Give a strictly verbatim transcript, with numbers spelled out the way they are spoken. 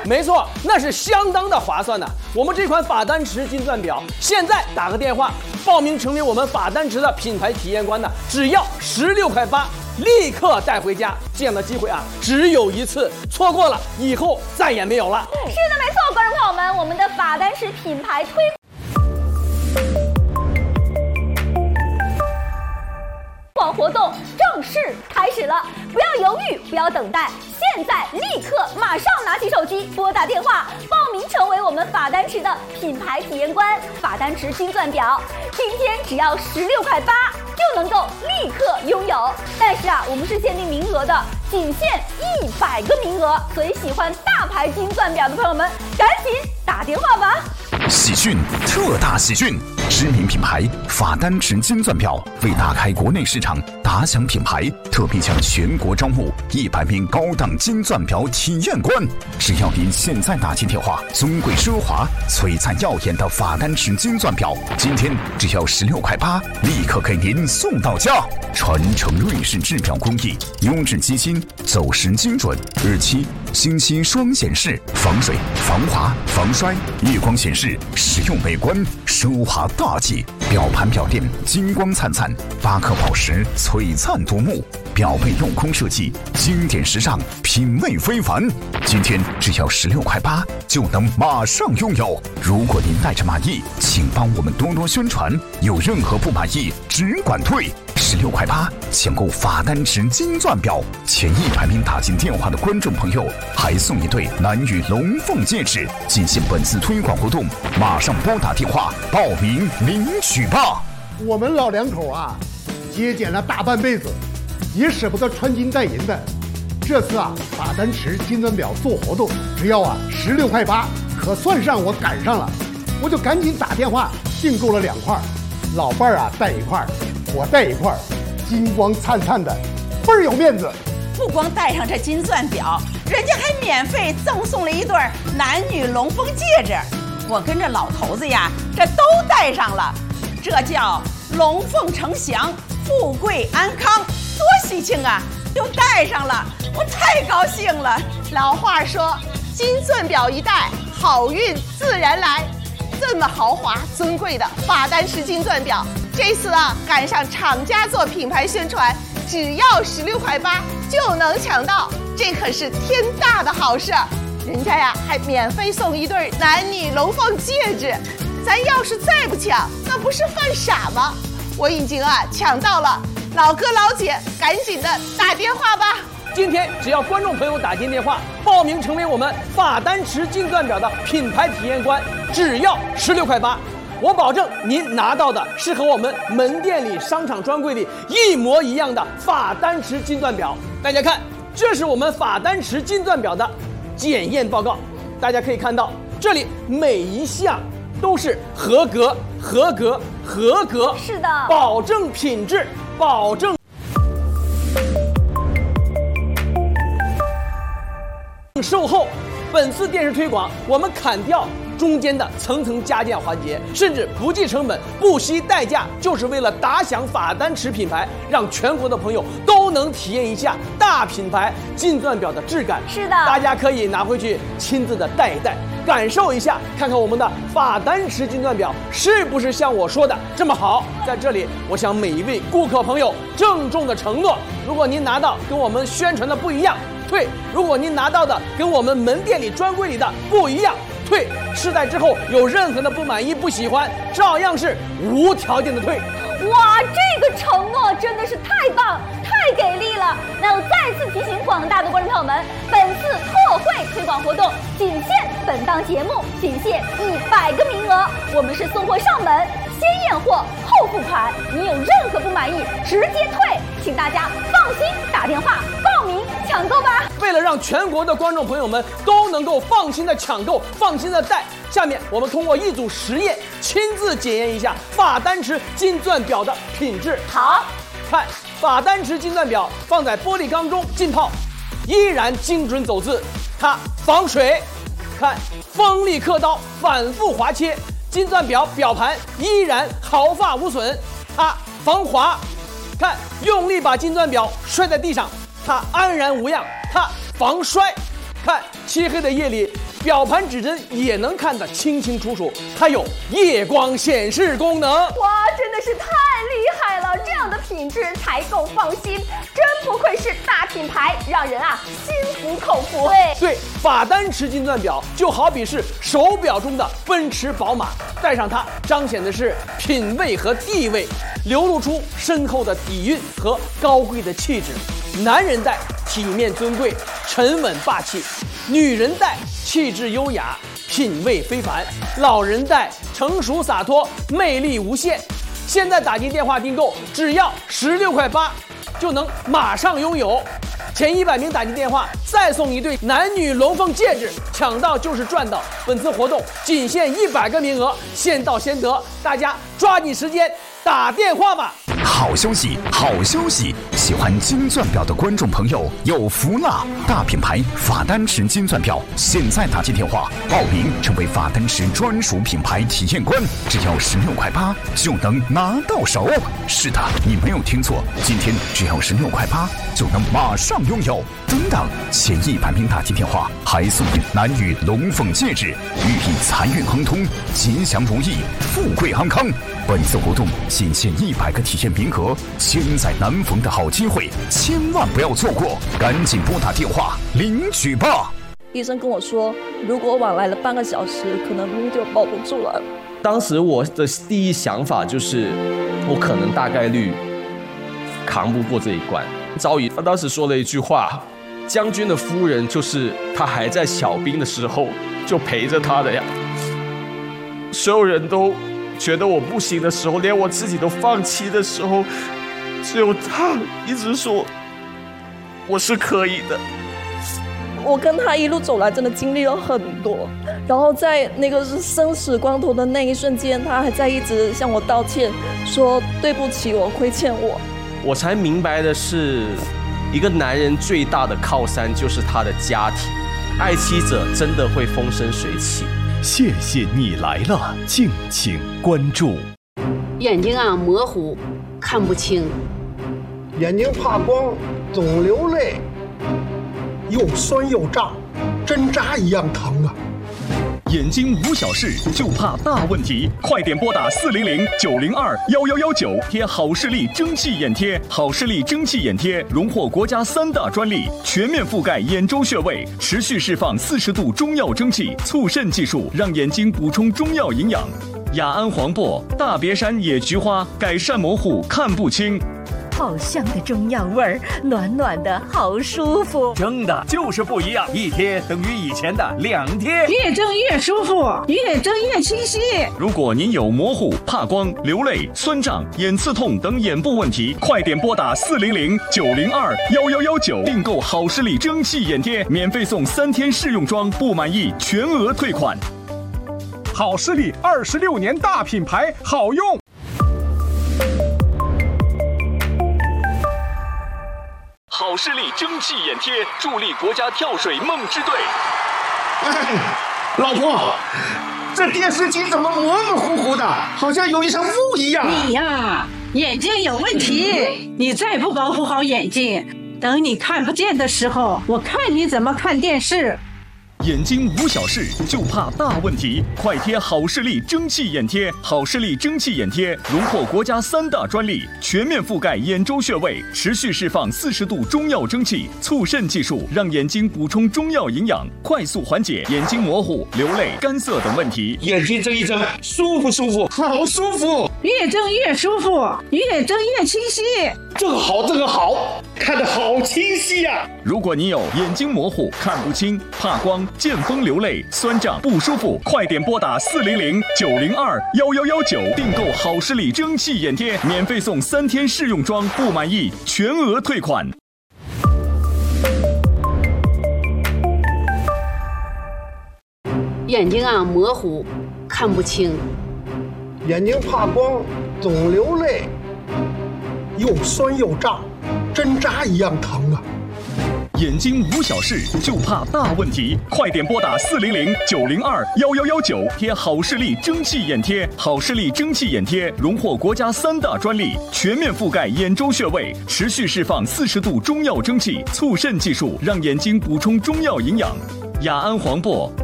没错，那是相当的划算的。我们这款法丹池金钻表，现在打个电话报名成为我们法丹池的品牌体验官呢，只要十六块八，立刻带回家。这样的机会啊，只有一次，错过了以后再也没有了。 是的，没错，观众朋友们，我们的法丹池品牌推广活动正式开始了，不要犹豫，不要等待，现在立刻马上拿起手机拨打电话报名成为我们法丹池的品牌体验官。法丹池金钻表今天只要十六块八就能够立刻拥有，但是啊，我们是限定名额的，仅限一百个名额，所以喜欢大牌金钻表的朋友们赶紧打电话吧。 喜讯，特大喜讯！知名品牌法丹池金钻表为打开国内市场，打响品牌，特别将全国招募一百名高档金钻表体验官。只要您现在打进电话，尊贵奢华、璀璨耀眼的法丹池金钻表，今天只要十六块八，立刻给您送到家。传承瑞士制表工艺，优质机芯，走时精准，日期、星期双显示，防水、防滑、防摔，夜光显示，实用美观，奢华大气。表盘表垫金光灿灿，八颗宝石璀璨夺目，表背镂空设计，经典时尚，品味非凡。今天只要十六块八就能马上拥有。如果您带着满意，请帮我们多多宣传，有任何不满意只管退。十六块八抢购法丹池金钻表，前一百名打进电话的观众朋友还送一对蓝羽龙凤戒指。进行本次推广活动，马上拨打电话报名领取吧。 我们老两口啊，节俭了大半辈子，也舍不得穿金戴银的。这次啊，法丹池金钻表做活动，只要啊十六块八，可算上我赶上了，我就赶紧打电话订购了两块，老伴儿啊带一块，我带一块，金光灿灿的，倍儿有面子。 不光戴上这金钻表，人家还免费赠送了一对男女龙凤戒指。我跟这老头子呀，这都戴上了，这叫龙凤呈祥，富贵安康，多喜庆啊！就戴上了，我太高兴了。 老话说，金钻表一戴，好运自然来。这么豪华尊贵的法丹池金钻表，这次啊赶上厂家做品牌宣传，只要十六块八就能抢到，这可是天大的好事。人家呀还免费送一对男女龙凤戒指，咱要是再不抢，那不是犯傻吗？我已经啊抢到了，老哥老姐赶紧的打电话吧。 今天只要观众朋友打进电话报名成为我们法丹池金钻表的品牌体验官，只要十六块八，我保证您拿到的是和我们门店里商场专柜里一模一样的法丹池金钻表。大家看，这是我们法丹池金钻表的检验报告，大家可以看到，这里每一项都是合格、合格、合格， 是的， 保证品质，保证售后。本次电视推广，我们砍掉中间的层层加价环节，甚至不计成本、不惜代价，就是为了打响法丹池品牌，让全国的朋友都能体验一下大品牌金钻表的质感。 是的， 大家可以拿回去亲自的戴一戴，感受一下，看看我们的法丹池金钻表是不是像我说的这么好。在这里，我向每一位顾客朋友郑重的承诺，如果您拿到跟我们宣传的不一样，退；如果您拿到的跟我们门店里专柜里的不一样，退。试戴之后有任何的不满意、不喜欢，照样是无条件的退。 哇，这个承诺真的是太棒、太给力了！那我再次提醒广大的观众朋友们，本次特惠推广活动仅限本档节目，仅限一百个名额。我们是送货上门，先验货后付款。你有任何不满意，直接退。请大家放心打电话报名抢购吧。 为了让全国的观众朋友们都能够放心的抢购、放心的戴，下面我们通过一组实验，亲自检验一下法丹池金钻表的品质。 好， 看法丹池金钻表放在玻璃缸中浸泡，依然精准走字，它防水。看锋利刻刀，反复划切，金钻表表盘依然毫发无损，它防滑。看用力把金钻表摔在地上，它安然无恙，它防摔。 看，漆黑的夜里，表盘指针也能看得清清楚楚，它有夜光显示功能。 哇，真的是太厉害了！这样的品质才够放心，真不愧是大品牌，让人啊心服口服。对对，法丹驰金钻表就好比是手表中的奔驰、宝马，戴上它彰显的是品味和地位，流露出深厚的底蕴和高贵的气质。男人戴体面尊贵、沉稳霸气，女人戴气质优雅、品味非凡，老人戴成熟洒脱、魅力无限。现在打进电话订购，只要十六块八，就能马上拥有。前一百名打进电话，再送一对男女龙凤戒指，抢到就是赚到。本次活动仅限一百个名额，先到先得，大家抓紧时间打电话吧。 好消息，好消息！喜欢金钻表的观众朋友有福了！大品牌法丹驰金钻表，现在打进电话报名，成为法丹驰专属品牌体验官，只要十六块八就能拿到手。是的，你没有听错，今天只要十六块八就能马上拥有。等等，前一百名打进电话还送你男女龙凤戒指，寓意财运亨通、吉祥如意、富贵安康。本次活动仅限一百个体验名额，千载难逢的好机会，千万不要错过！赶紧拨打电话领取吧。 医生跟我说，如果晚来了半个小时，可能就保不住了。 当时我的第一想法就是，我可能大概率扛不过这一关。赵宇他当时说了一句话：“将军的夫人就是他还在小兵的时候就陪着他的呀。”所有人都觉得我不行的时候，连我自己都放弃的时候，只有他一直说我是可以的。 我跟他一路走来，真的经历了很多。然后在那个生死关头的那一瞬间，他还在一直向我道歉，说对不起，我亏欠我。 我才明白的是，一个男人最大的靠山就是他的家庭，爱妻者真的会风生水起。 谢谢你来了，敬请关注。 眼睛啊模糊，看不清； 眼睛怕光，总流泪，又酸又胀，针扎一样疼啊！ 眼睛无小事，就怕大问题，快点拨打四零零九零二幺幺幺九，贴好视力蒸汽眼贴。好视力蒸汽眼贴荣获国家三大专利，全面覆盖眼周穴位，持续释放四十度中药蒸汽，促肾技术让眼睛补充中药营养。雅安黄柏、大别山野菊花，改善模糊看不清。 好香的中药味儿，暖暖的好舒服。 蒸的就是不一样，一贴等于以前的两贴， 越蒸越舒服，越蒸越清晰。 如果您有模糊、怕光、流泪、酸胀、眼刺痛等眼部问题，快点拨打四零零九零二幺幺幺九订购好视力蒸汽眼贴，免费送三天试用装，不满意全额退款。 好视力二十六年大品牌，好用。 好视力蒸汽眼贴助力国家跳水梦之队。 哎，老婆，这电视机怎么模模糊糊的，好像有一层雾一样？ 你呀，眼睛有问题，你再不保护好眼睛，等你看不见的时候，我看你怎么看电视。 眼睛无小事，就怕大问题，快贴好视力蒸汽眼贴。好视力蒸汽眼贴荣获国家三大专利，全面覆盖眼周穴位，持续释放四十度中药蒸汽，促肾技术让眼睛补充中药营养，快速缓解眼睛模糊、流泪、干涩等问题。 眼睛睁一睁，舒服舒服，好舒服， 越睁越舒服，越睁越清晰。 这个好，这个好，看得好清晰呀、啊！ 如果你有眼睛模糊、看不清、怕光、见风流泪、酸胀不舒服，快点拨打四零零九零二幺幺幺九订购好视力蒸汽眼贴，免费送三天试用装，不满意全额退款。 眼睛啊模糊，看不清； 眼睛怕光，总流泪，又酸又胀，针扎一样疼啊！ 眼睛无小事，就怕大问题，快点拨打四零零九零二幺幺幺九，贴好视力蒸汽眼贴。好视力蒸汽眼贴荣获国家三大专利，全面覆盖眼周穴位，持续释放四十度中药蒸汽，促肾技术让眼睛补充中药营养。 雅安黄柏